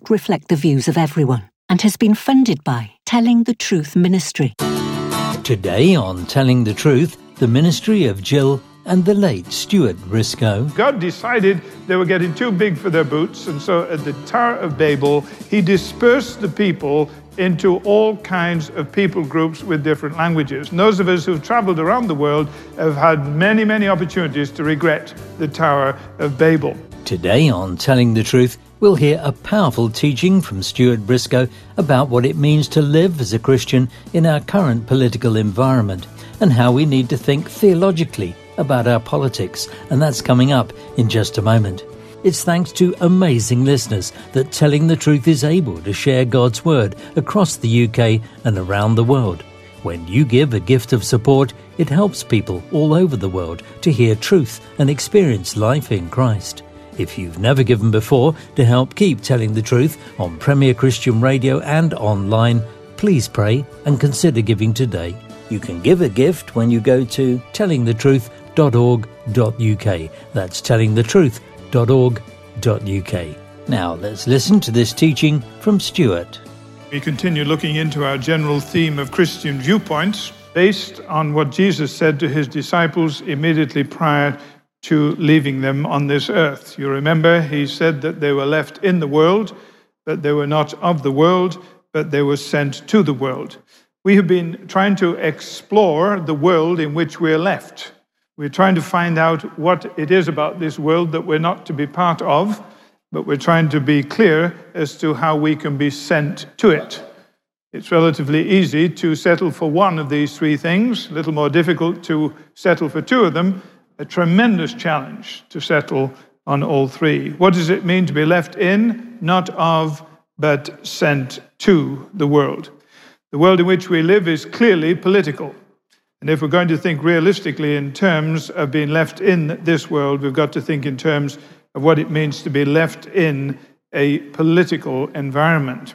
not reflect the views of everyone and has been funded by Telling the Truth Ministry. Today on Telling the Truth, the ministry of Jill and the late Stuart Briscoe. God decided they were getting too big for their boots, and so at the Tower of Babel, he dispersed the people into all kinds of people groups with different languages. And those of us who've traveled around the world have had many, many opportunities to regret the Tower of Babel. Today on Telling the Truth, we'll hear a powerful teaching from Stuart Briscoe about what it means to live as a Christian in our current political environment and how we need to think theologically about our politics, and that's coming up in just a moment. It's thanks to amazing listeners that Telling the Truth is able to share God's Word across the UK and around the world. When you give a gift of support, it helps people all over the world to hear truth and experience life in Christ. If you've never given before to help keep Telling the Truth on Premier Christian Radio and online, please pray and consider giving today. You can give a gift when you go to tellingthetruth.org.uk. That's tellingthetruth.org.uk. Now let's listen to this teaching from Stuart. We continue looking into our general theme of Christian viewpoints based on what Jesus said to his disciples immediately prior to leaving them on this earth. You remember, he said that they were left in the world, but they were not of the world, but they were sent to the world. We have been trying to explore the world in which we're left. We're trying to find out what it is about this world that we're not to be part of, but we're trying to be clear as to how we can be sent to it. It's relatively easy to settle for one of these three things, a little more difficult to settle for two of them, a tremendous challenge to settle on all three. What does it mean to be left in, not of, but sent to the world? The world in which we live is clearly political. And if we're going to think realistically in terms of being left in this world, we've got to think in terms of what it means to be left in a political environment.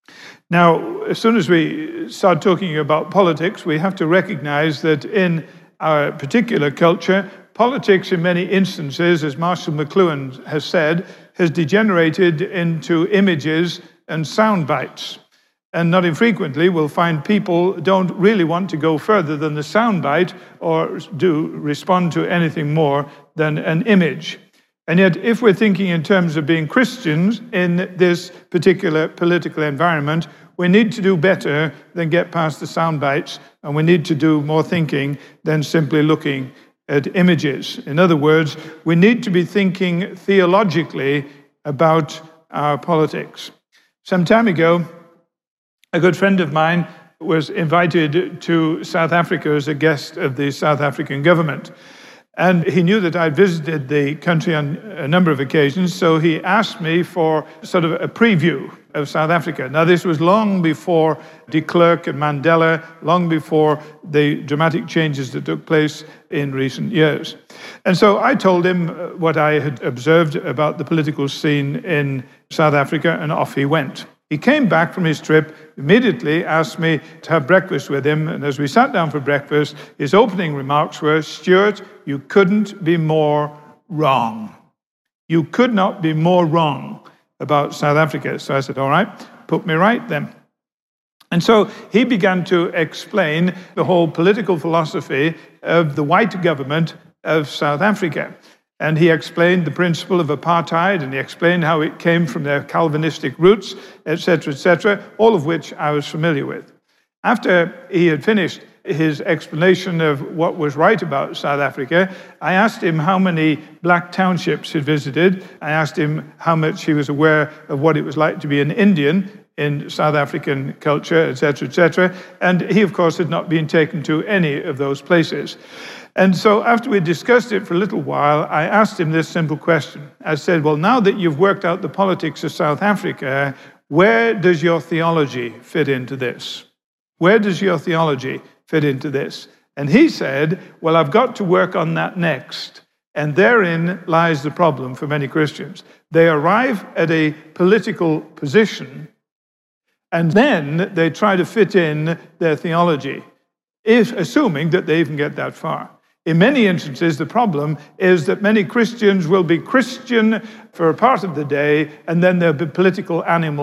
Now, as soon as we start talking about politics, we have to recognize that in our particular culture, politics in many instances, as Marshall McLuhan has said, has degenerated into images and sound bites. And not infrequently, we'll find people don't really want to go further than the soundbite or do respond to anything more than an image. And yet, if we're thinking in terms of being Christians in this particular political environment, we need to do better than get past the soundbites, and we need to do more thinking than simply looking at images. In other words, we need to be thinking theologically about our politics. Some time ago, a good friend of mine was invited to South Africa as a guest of the South African government. And he knew that I'd visited the country on a number of occasions, so he asked me for sort of a preview of South Africa. Now, this was long before de Klerk and Mandela, long before the dramatic changes that took place in recent years. And so I told him what I had observed about the political scene in South Africa, and off he went. He came back from his trip, immediately asked me to have breakfast with him, and as we sat down for breakfast, his opening remarks were, "Stuart, you couldn't be more wrong. You could not be more wrong about South Africa." So I said, "All right, put me right then." And so he began to explain the whole political philosophy of the white government of South Africa. And he explained the principle of apartheid, and he explained how it came from their Calvinistic roots, etc., all of which I was familiar with. After he had finished his explanation of what was right about South Africa, I asked him how many black townships he'd visited. I asked him how much he was aware of what it was like to be an Indian in South African culture, etc., and he, of course, had not been taken to any of those places. And so after we discussed it for a little while, I asked him this simple question. I said, well, now that you've worked out the politics of South Africa, where does your theology fit into this? Where does your theology fit into this? And he said, well, I've got to work on that next. And therein lies the problem for many Christians. They arrive at a political position, and then they try to fit in their theology, assuming that they even get that far. In many instances, the problem is that many Christians will be Christian for a part of the day, and then they'll be political animals